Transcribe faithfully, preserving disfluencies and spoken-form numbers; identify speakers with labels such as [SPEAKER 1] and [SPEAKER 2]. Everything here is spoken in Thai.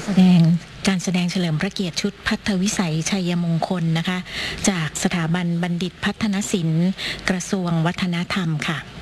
[SPEAKER 1] แสดงการแสดงเฉลิมพระเกียรติชุดพัทธวิสัยชัยมงคลนะคะจากสถาบันบัณฑิตพัฒนศิลป์กระทรวงวัฒนธรรมค่ะ